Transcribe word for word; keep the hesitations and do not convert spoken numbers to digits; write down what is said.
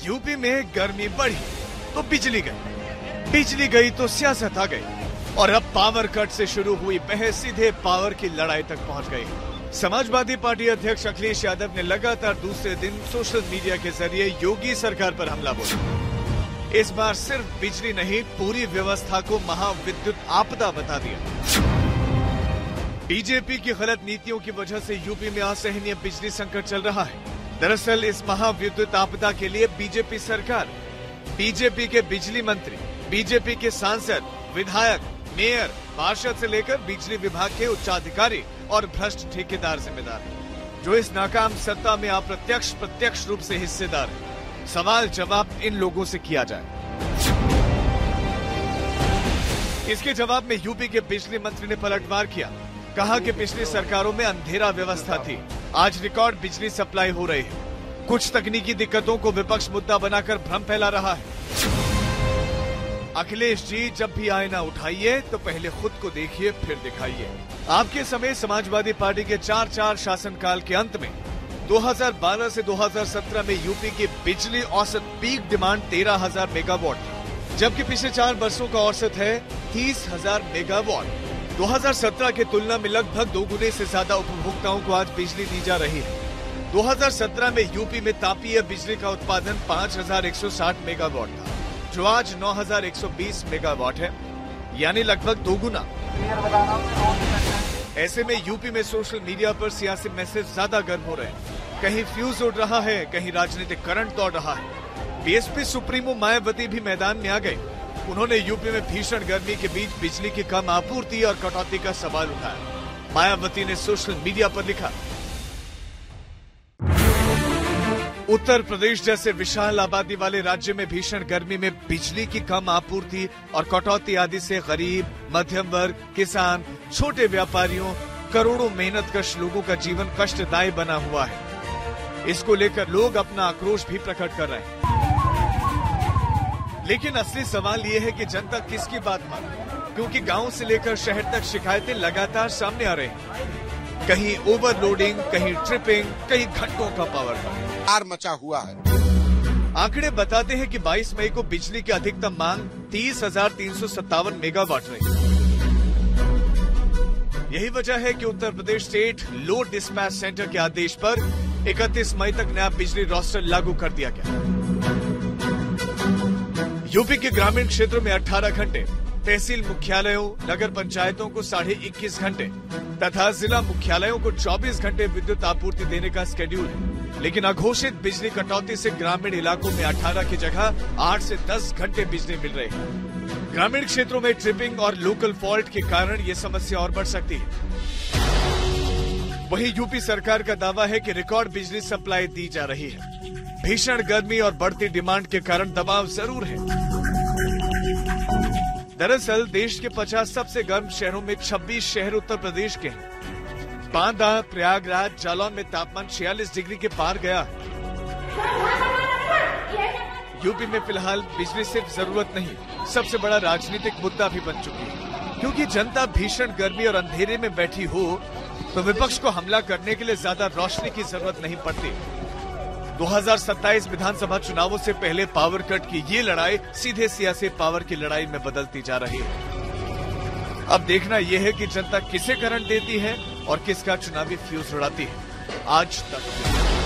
UP में गर्मी बढ़ी तो बिजली गई, बिजली गई तो सियासत आ गई, और अब पावर कट से शुरू हुई बहस सीधे पावर की लड़ाई तक पहुंच गई। समाजवादी पार्टी अध्यक्ष अखिलेश यादव ने लगातार दूसरे दिन सोशल मीडिया के जरिए योगी सरकार पर हमला बोला। इस बार सिर्फ बिजली नहीं, पूरी व्यवस्था को महाविद्युत आपदा बता दिया। बीजेपी की गलत नीतियों की वजह से यूपी में असहनीय बिजली संकट चल रहा है। दरअसल इस महाविद्युत आपदा के लिए बीजेपी सरकार, बीजेपी के बिजली मंत्री, बीजेपी के सांसद, विधायक, मेयर, पार्षद से लेकर बिजली विभाग के उच्चाधिकारी और भ्रष्ट ठेकेदार जिम्मेदार हैं, जो इस नाकाम सत्ता में अप्रत्यक्ष प्रत्यक्ष रूप से हिस्सेदार हैं। सवाल जवाब इन लोगों से किया जाए। इसके जवाब में यूपी के बिजली मंत्री ने पलटवार किया, कहा कि पिछली सरकारों में अंधेरा व्यवस्था थी, आज रिकॉर्ड बिजली सप्लाई हो रही है। कुछ तकनीकी दिक्कतों को विपक्ष मुद्दा बनाकर भ्रम फैला रहा है। अखिलेश जी, जब भी आईना उठाइए तो पहले खुद को देखिए फिर दिखाइए। आपके समय समाजवादी पार्टी के चार चार शासनकाल के अंत में दो हज़ार बारह से दो हज़ार सत्रह में यूपी की बिजली औसत पीक डिमांड तेरह हजार मेगावाट थी, जबकि पिछले चार वर्षों का औसत है तीस हजार मेगावाट। दो हज़ार सत्रह के तुलना में लगभग दोगुने से ज्यादा उपभोक्ताओं को आज बिजली दी जा रही है। दो हज़ार सत्रह में यूपी में तापीय बिजली का उत्पादन पाँच हजार एक सौ साठ मेगावाट था, जो आज नौ हजार एक सौ बीस मेगावाट है, यानी लगभग दोगुना। ऐसे में यूपी में सोशल मीडिया पर सियासी मैसेज ज्यादा गर्म हो रहे हैं। कहीं फ्यूज उड़ रहा है, कहीं राजनीतिक करंट दौड़ रहा है। बीएसपी सुप्रीमो मायावती भी मैदान में आ गई। उन्होंने यूपी में भीषण गर्मी के बीच बिजली की कम आपूर्ति और कटौती का सवाल उठाया। मायावती ने सोशल मीडिया पर लिखा, उत्तर प्रदेश जैसे विशाल आबादी वाले राज्य में भीषण गर्मी में बिजली की कम आपूर्ति और कटौती आदि से गरीब, मध्यम वर्ग, किसान, छोटे व्यापारियों, करोड़ों मेहनतकश लोगों का जीवन कष्टदायी बना हुआ है। इसको लेकर लोग अपना आक्रोश भी प्रकट कर रहे हैं। लेकिन असली सवाल ये है कि जनता किसकी बात माने, क्योंकि गांव से लेकर शहर तक शिकायतें लगातार सामने आ रही हैं। कहीं ओवरलोडिंग, कहीं ट्रिपिंग, कहीं घंटों का पावर कट मचा हुआ है। आंकड़े बताते हैं कि बाईस मई को बिजली की अधिकतम मांग तीस हजार तीन सौ सत्तावन मेगावाट रही। यही वजह है कि Uttar Pradesh state load dispatch centre के आदेश पर इकतीस मई तक नया बिजली रोस्टर लागू कर दिया गया। यूपी के ग्रामीण क्षेत्रों में अठारह घंटे, तहसील मुख्यालयों, नगर पंचायतों को साढ़े इक्कीस घंटे तथा जिला मुख्यालयों को चौबीस घंटे विद्युत आपूर्ति देने का स्केड्यूल है। लेकिन अघोषित बिजली कटौती से ग्रामीण इलाकों में अठारह की जगह आठ से दस घंटे बिजली मिल रही है। ग्रामीण क्षेत्रों में ट्रिपिंग और लोकल फॉल्ट के कारण ये समस्या और बढ़ सकती है। वहीं यूपी सरकार का दावा है कि रिकॉर्ड बिजली सप्लाई दी जा रही है। भीषण गर्मी और बढ़ती डिमांड के कारण दबाव जरूर है। दरअसल देश के पचास सबसे गर्म शहरों में छब्बीस शहर उत्तर प्रदेश के हैं। बांदा, प्रयागराज, जालौन में तापमान छियालीस डिग्री के पार गया। यूपी में फिलहाल बिजली सिर्फ जरूरत नहीं, सबसे बड़ा राजनीतिक मुद्दा भी बन चुकी है, क्योंकि जनता भीषण गर्मी और अंधेरे में बैठी हो तो विपक्ष को हमला करने के लिए ज्यादा रोशनी की जरूरत नहीं पड़ती। दो हज़ार सत्ताईस विधानसभा चुनावों से पहले पावर कट की ये लड़ाई सीधे सियासी पावर की लड़ाई में बदलती जा रही है। अब देखना यह है कि जनता किसे करंट देती है और किसका चुनावी फ्यूज उड़ाती है। आज तक